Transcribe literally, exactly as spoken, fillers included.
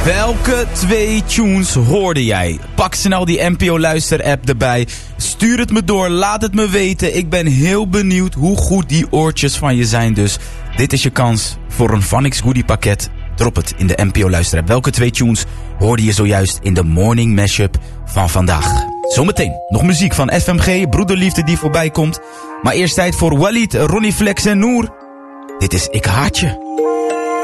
Welke twee tunes hoorde jij? Pak snel die N P O Luister app erbij. Stuur het me door, laat het me weten. Ik ben heel benieuwd hoe goed die oortjes van je zijn. Dus dit is je kans voor een Vanix Goodie pakket. Drop het in de N P O Luister app. Welke twee tunes hoorde je zojuist in de Morning Mashup van vandaag? Zometeen nog muziek van S M G, Broederliefde die voorbij komt. Maar eerst tijd voor Walid, Ronnie Flex en Noor. Dit is Ik Haat Je.